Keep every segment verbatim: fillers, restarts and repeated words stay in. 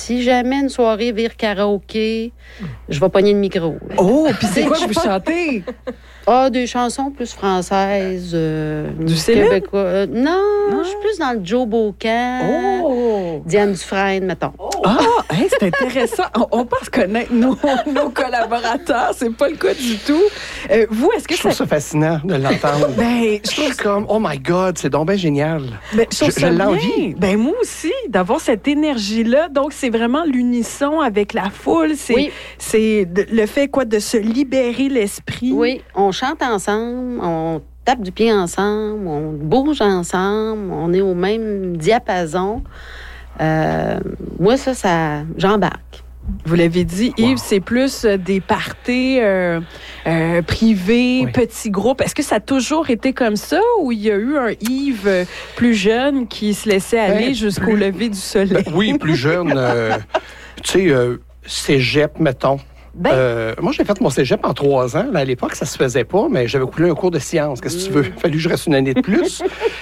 si jamais une soirée vire karaoké, je vais pogner le micro. Là. Oh, puis c'est quoi que vous chantez? Ah, des chansons plus françaises. Euh, du Céline? Québécois. Euh, non, non, je suis plus dans le Joe Bocan. Oh! Diane Dufresne, mettons. Oh. Ah, hey, c'est intéressant. On, on pense connaître nos, nos collaborateurs. C'est pas le cas du tout. Euh, vous, est-ce que je ça... trouve ça fascinant de l'entendre. Ben, je trouve comme, oh my God, c'est donc bien génial. Ben, je, je, je l'envie. Ben, moi aussi, d'avoir cette énergie-là. Donc, c'est vraiment l'unisson avec la foule. C'est, oui. c'est le fait, quoi, de se libérer l'esprit. Oui, on chante ensemble, on tape du pied ensemble, on bouge ensemble, on est au même diapason. Euh, moi, ça, ça, j'embarque. Vous l'avez dit, Yves, wow. c'est plus des parties euh, euh, privées, oui. petits groupes. Est-ce que ça a toujours été comme ça ou il y a eu un Yves plus jeune qui se laissait aller ben, jusqu'au plus... lever du soleil? Ben, oui, plus jeune. Euh, tu sais, euh, cégep, mettons. Ben. Euh, moi, j'ai fait mon cégep en trois ans. Là, à l'époque, ça se faisait pas, mais j'avais coulé un cours de sciences. Qu'est-ce que tu veux? Il a fallu que je reste une année de plus.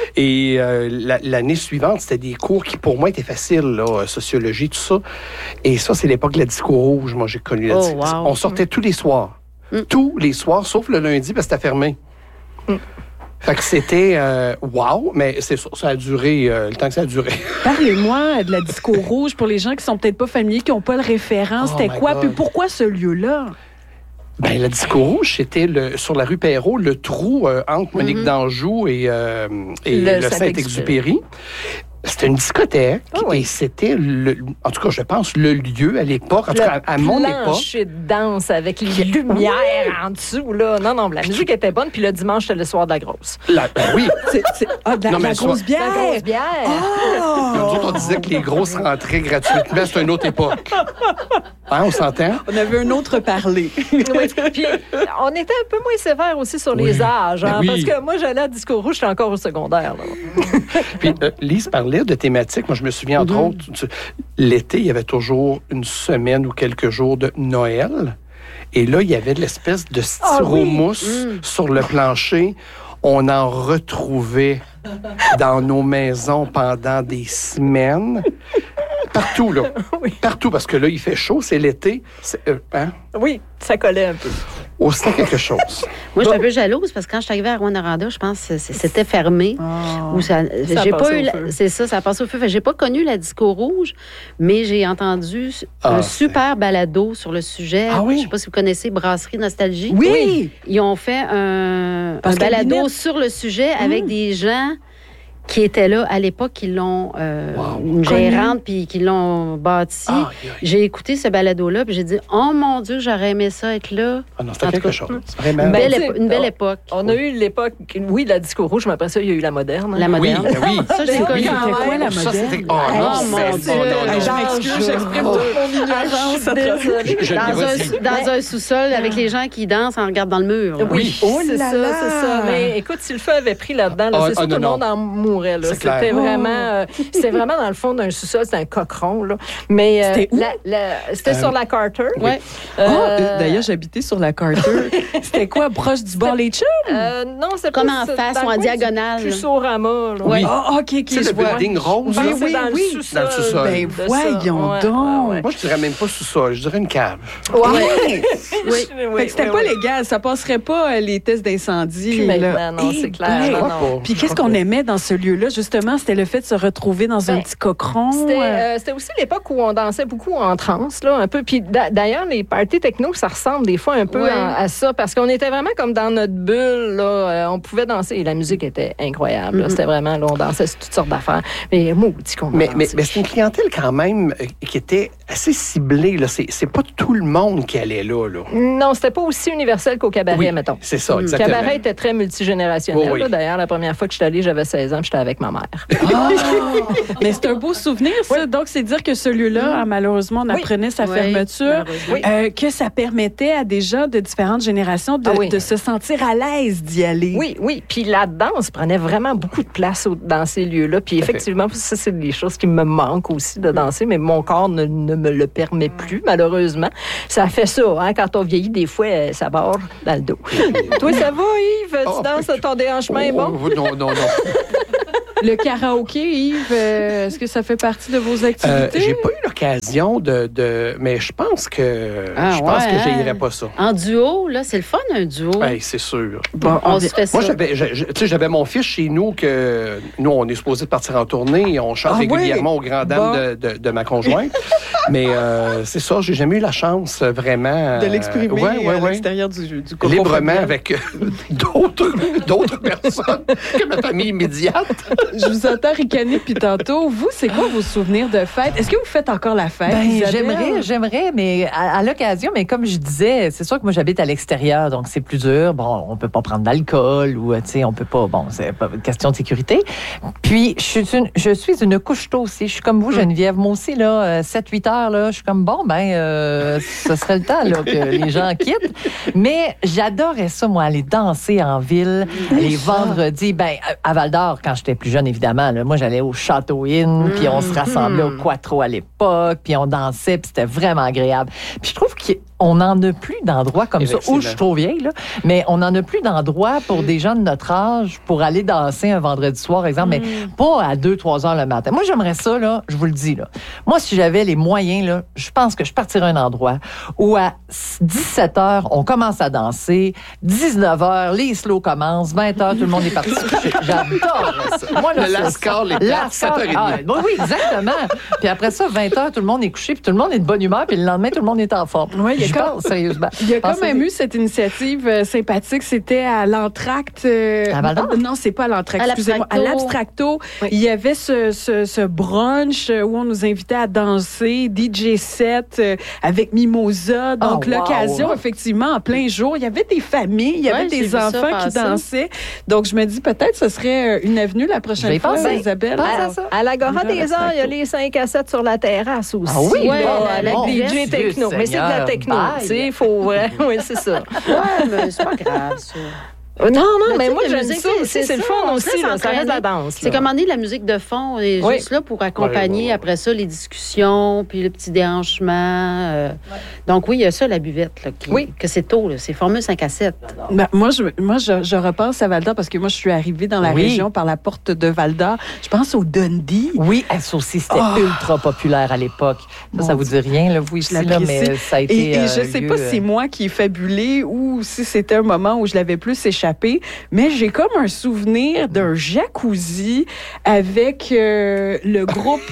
Et euh, la, l'année suivante, c'était des cours qui, pour moi, étaient faciles, là, sociologie, tout ça. Et ça, c'est l'époque de la disco rouge. Moi, j'ai connu la oh, disco. Wow. On sortait tous les soirs. Mm. Tous les soirs, sauf le lundi, parce que c'était fermé. Mm. Fait que c'était euh, wow, mais c'est ça, ça a duré euh, le temps que ça a duré. Parlez-moi de la disco rouge pour les gens qui sont peut-être pas familiers, qui n'ont pas le référent. Oh c'était quoi? God. Puis pourquoi ce lieu-là? Ben, la disco rouge, c'était le, sur la rue Perrault, le trou euh, entre Monique mm-hmm. d'Anjou et, euh, et le, le Saint-Exupéry. C'était une discothèque oh oui. et c'était, le, en tout cas, je pense, le lieu à l'époque, en tout cas, à, à mon époque. Le plancher de danse avec les lumières oui. en dessous, là. Non, non, la musique était bonne, puis le dimanche, c'était le soir de la grosse. La, ben oui. c'est, c'est, ah, de la, non, la, grosse soir, bière. la grosse bière. Oh. Nous autres, on disait que les grosses rentraient gratuitement. C'est une autre époque. Hein, on s'entend? On avait un autre parler. oui, puis on était un peu moins sévère aussi sur oui. les âges, hein, ben oui. parce que moi, j'allais à Disco Rouge, j'étais encore au secondaire. Là. Puis euh, Lise parlait de thématiques. Moi, je me souviens, entre mm-hmm. autres, tu, l'été, il y avait toujours une semaine ou quelques jours de Noël. Et là, il y avait de l'espèce de styromousse oh, oui. mm. sur le plancher. On en retrouvait dans nos maisons pendant des semaines. Partout, là. Oui. Partout, parce que là, il fait chaud, c'est l'été. C'est, euh, hein? Oui, ça collait un peu. Oh, c'était quelque chose. Moi, je suis un peu jalouse parce que quand je suis arrivée à Rwanda, je pense que c'était fermé. Oh, ou ça, ça j'ai pas eu la, c'est ça, ça a passé au feu. Fait, j'ai pas connu la disco rouge, mais j'ai entendu ah, un super balado sur le sujet. Ah, oui? Je sais pas si vous connaissez Brasserie Nostalgie. Oui! oui. Ils ont fait un, un balado sur le sujet mmh. avec des gens qui étaient là à l'époque, qui l'ont euh, wow. une gérante, puis qui l'ont bâti. Ah, yeah. J'ai écouté ce balado-là, puis j'ai dit, oh mon Dieu, j'aurais aimé ça être là. Ah non, c'était quelque cas, chose. Vraiment. Une belle, épo- une belle époque. On a eu l'époque, oui, la disco rouge, mais après ça, il y a eu la moderne. La moderne. Oui, oui. Ça, j'ai connu. C'était quoi, la moderne? Ça, c'était... Oh, non, oh mon Dieu. Je m'excuse, j'exprime toute mon ignorance. Dans un sous-sol, avec les gens qui dansent en regardant dans le mur. Oui, c'est ça, c'est ça. Mais écoute, si le feu avait pris là-dedans, c'est sûr que tout le monde en mourait. C'était vraiment, euh, c'était vraiment dans le fond d'un sous-sol, c'était un cochon là. Mais euh, c'était où? La, la, c'était euh, sur la Carter. Oui. Euh, oh, d'ailleurs, j'habitais sur la Carter. C'était quoi, proche du bar Les Chums? Euh, non, c'est comme en face ou en diagonale. Plus-Sorama. Oui. Oh, ok, ok. C'est le building rose. Oui, oui, dans oui. Le sous-sol. Dans le sous-sol. Ben voyons ouais, donc. Ouais, ouais. Moi, je dirais même pas sous-sol, je dirais une cave. Ouais. oui. oui. Fait que c'était oui, pas oui. légal, ça passerait pas les tests d'incendie. Puis maintenant, non, c'est clair. Non, non. Puis qu'est-ce qu'on aimait dans ce lieu-là, justement? C'était le fait de se retrouver dans ben, un petit cochon. C'était, euh, c'était aussi l'époque où on dansait beaucoup en transe, là, un peu. Puis d'ailleurs, les parties techno, ça ressemble des fois un peu ouais. à, à ça, parce qu'on était vraiment comme dans notre bulle, là. Euh, on pouvait danser et la musique était incroyable. Mm-hmm. Là. C'était vraiment, là, on dansait sur toutes sortes d'affaires. Mais maudit qu'on mais, mais, mais c'est une clientèle quand même euh, qui était assez ciblée, là. C'est, c'est pas tout le monde qui allait là, là. Non, c'était pas aussi universel qu'au cabaret, oui, mettons. C'est ça, exactement. Le cabaret était très multigénérationnel. Oh, oui. Là. D'ailleurs, la première fois que je suis allée, j'avais seize ans, j'étais avec ma mère. Oh! Mais c'est un beau souvenir, ça. Oui. Donc, c'est dire que ce lieu-là, malheureusement, on apprenait oui. sa oui. fermeture, oui. euh, que ça permettait à des gens de différentes générations de, ah, oui. de se sentir à l'aise d'y aller. Oui, oui. Puis la danse prenait vraiment beaucoup de place au, dans ces lieux-là. Puis effectivement, ça, c'est des choses qui me manquent aussi de danser, mais mon corps ne, ne me le permet plus, malheureusement. Ça fait ça, hein, quand on vieillit, des fois, ça barre dans le dos. Toi, ça va, Yves? Tu oh, danses, ton déhanchement est bon? Oh, non, non, non. Le karaoké, Yves, euh, est-ce que ça fait partie de vos activités? Euh, j'ai pas eu l'occasion de, de... Mais je pense que ah, je pense ouais, que hein? j'irais pas ça. En duo, là, c'est le fun, un duo. Oui, c'est sûr. Bon, on, on se fait ça. Moi, j'avais, j'avais mon fils chez nous que... Nous, on est supposé partir en tournée et on chante ah, régulièrement oui? aux grandes dames bon. de, de, de ma conjointe. Mais euh, c'est ça, j'ai jamais eu la chance, vraiment... De l'exprimer euh, ouais, ouais, à l'extérieur ouais. du, du cocon librement avec d'autres, d'autres personnes que ma famille immédiate. Je vous entends ricaner puis tantôt. Vous, c'est quoi vos souvenirs de fête? Est-ce que vous faites encore la fête? Ben, j'aimerais, j'aimerais, mais à, à l'occasion, mais comme je disais, c'est sûr que moi, j'habite à l'extérieur, donc c'est plus dur. Bon, on peut pas prendre d'alcool ou, tu sais, on peut pas, bon, c'est pas une question de sécurité. Puis, je suis une, je suis une couche-tôt aussi. Je suis comme vous, Geneviève. Moi aussi, là, sept huit heures, là, je suis comme, bon, ben, euh, ce serait le temps, là, que les gens quittent. Mais j'adorais ça, moi, aller danser en ville, les vendredis. Ben, à Val-d'Or, quand j'étais plus jeune, évidemment, là, moi, j'allais au Château Inn, mmh. puis on se rassemblait au Quattro à l'époque, puis on dansait, puis c'était vraiment agréable. Puis je trouve qu'on n'en a plus d'endroits comme ça, où je suis trop vieille, là, mais on n'en a plus d'endroits pour des gens de notre âge pour aller danser un vendredi soir, exemple, mmh. mais pas à deux trois heures le matin. Moi, j'aimerais ça, là, je vous le dis, là. Moi, si j'avais les moyens, là, je pense que je partirais à un endroit où à dix-sept heures, on commence à danser, dix-neuf heures, les slows commencent, vingt heures, tout le monde est parti. J'adore ça. Moi, là, le Lascar, les quatre, sept heures trente. Ah, oui, exactement. Puis après ça, vingt heures, tout le monde est couché, puis tout le monde est de bonne humeur, puis le lendemain, tout le monde est en forme. Oui, il y a je comme, pense, sérieusement. Il y a quand même eu cette initiative euh, sympathique. C'était à l'Entracte. Euh, à Val-d'Or? Non, c'est pas à l'Entracte, excusez-moi. À l'Abstracto. Oui. Il y avait ce, ce, ce brunch où on nous invitait à danser, D J set euh, avec Mimosa. Donc, oh, l'occasion, wow. effectivement, en plein jour. Il y avait des familles, il y avait ouais, des enfants qui dansaient. Donc, je me dis, peut-être ce serait une avenue la prochaine fois, penser. Isabelle. À, à, à l'Agora des Arts, il y a les cinq à sept sur la terrasse aussi. Ah oui? Ouais, là, avec bon, des D J techno. Dieu mais c'est de la techno. Tu sais, il faut... Ouais, oui, c'est ça. Ouais, mais c'est pas grave, ça. Non, non, mais, mais moi, j'aime musique, ça aussi. C'est, c'est le fun aussi. Là, ça reste la danse. C'est comme on est la musique de fond. On est oui. juste là pour accompagner ouais, ouais. après ça les discussions, puis le petit déhanchement. Euh. Ouais. Donc, oui, il y a ça, la buvette, là, qui, oui. que c'est tôt. Là, c'est formule cinq à sept. Ben, moi, je, moi je, je repense à Val-d'Or parce que moi, je suis arrivée dans la oui. région par la porte de Val-d'Or. Je pense au Dundee. Oui, ça aussi, c'était oh. ultra populaire à l'époque. Ça, bon, ça vous dit rien, là, vous, ici, là, mais ça a été. Et, et euh, je ne sais lieu, pas si c'est moi qui ai fabulé ou si c'était un moment où je l'avais plus échappé. Mais j'ai comme un souvenir d'un jacuzzi avec euh, le groupe...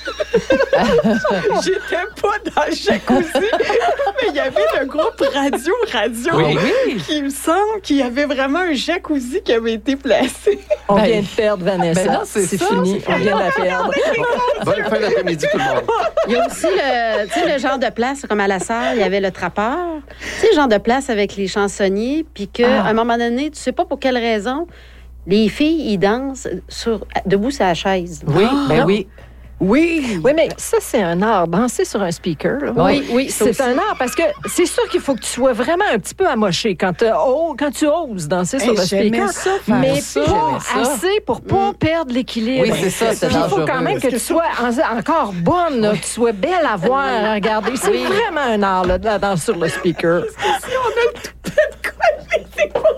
J'étais pas dans le jacuzzi, mais il y avait le groupe Radio Radio oui, oui. qui me semble qu'il y avait vraiment un jacuzzi qui avait été placé. On ben, vient de perdre Vanessa. Ben non, c'est, c'est ça, fini. C'est On vient de la perdre. Bonne fin d'après-midi, tout le monde. Il y a aussi le, tu sais, le genre de place, comme à la salle, il y avait le trappeur. Tu sais, le genre de place avec les chansonniers, puis qu'à ah. un moment donné, tu sais pas pour quelle raison, les filles, ils dansent sur, debout sur la chaise. Oui, ah. ben oui. Oui. Oui, mais ça, c'est un art. Danser sur un speaker. Là. Oui, oui. C'est aussi. un art parce que c'est sûr qu'il faut que tu sois vraiment un petit peu amoché quand, oh, quand tu oses danser sur hey, le speaker. Ça, mais ça. pas assez pour pas mm. perdre l'équilibre. Oui, c'est ça. C'est Il faut quand même que tu sois en, encore bonne, là, que tu sois belle à voir, à regarder. C'est oui. vraiment un art, là, de la danse sur le speaker. Si on a le toupet de quoi, c'est quoi?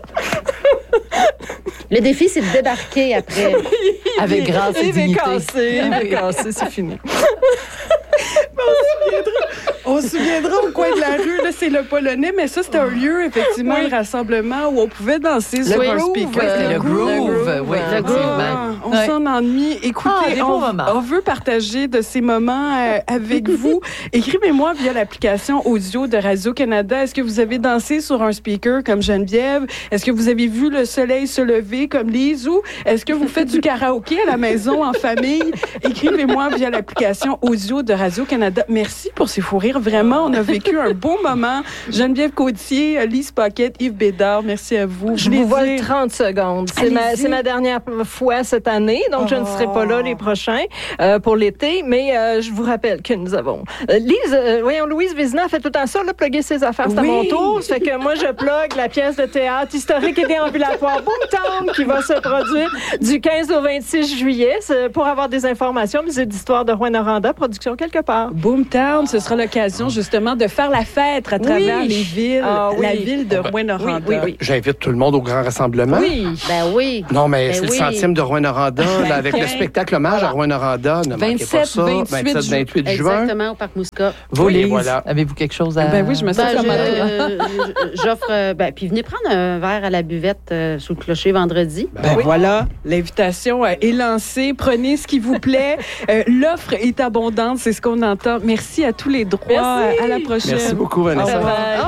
Le défi, c'est de débarquer après. Avec grâce et dignité. Il est cassé, il est cassé, c'est fini. on, se souviendra, on se souviendra au coin de la rue, là, c'est le Polonais, mais ça, c'était un lieu, effectivement, oui. de rassemblement où on pouvait danser le sur groove, un speaker. Euh, le, groove, le groove, oui, le groove. Ah, on ouais. s'en ennuie. Écoutez, ah, on, on veut partager de ces moments euh, avec vous. Écrivez-moi via l'application audio de Radio-Canada. Est-ce que vous avez dansé sur un speaker comme Geneviève? Est-ce que vous avez vu le soleil se lever comme Lise? Ou est-ce que vous faites du karaoké à la maison, en famille? Écrivez-moi via l'application audio de Radio-Canada. Merci pour ces fous rires. Vraiment, on a vécu un beau moment. Geneviève Gauthier, Lise Paquette, Yves Bédard, merci à vous. Je vous vole trente secondes. C'est ma, c'est ma dernière fois cette année, donc oh. je ne serai pas là les prochains euh, pour l'été, mais euh, je vous rappelle que nous avons... Euh, Lise, euh, voyons, Louise Vézina fait tout le temps ça, là, plugger ses affaires, c'est oui. à mon tour. Ça fait que moi, je plug la pièce de théâtre historique et déambulatoire Boomtown qui va se produire du quinze au vingt-six juillet. C'est pour avoir des informations, musée d'histoire de Rouyn-Noranda, production quelque part. Boomtown, ce sera l'occasion l'occasion, justement, de faire la fête à travers oui. les villes, ah, oui. la ville de Oh, ben, Rouyn-Noranda. oui, oui, oui. J'invite tout le monde au grand rassemblement. Oui. Ben oui. Non, mais Ben c'est oui. le centième de Rouyn-Noranda, là, avec le spectacle hommage à Rouyn-Noranda. Ne manquez pas ça. vingt-sept, vingt-sept, vingt-huit juin. Exactement, au Parc Mousca. Vous, Oui, Lise, voilà. avez-vous quelque chose à... Ben oui, je me sens Ben, comme je- à toi. euh, J'offre. euh, Ben, puis venez prendre un verre à la buvette euh, sous le clocher vendredi. Ben voilà, l'invitation euh, est lancée. Prenez ce qui vous plaît. Euh, L'offre est abondante, c'est ce qu'on entend. Merci à tous les droits. Merci. À la prochaine. Merci beaucoup, Vanessa. Bye bye.